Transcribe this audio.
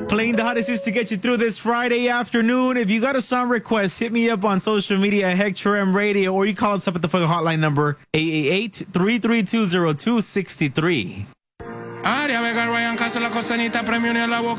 Playing the hottest hits to get you through this Friday afternoon. If you got a song request, hit me up on social media at Hector M Radio, or you call us up at the fucking hotline number 888-332-0263.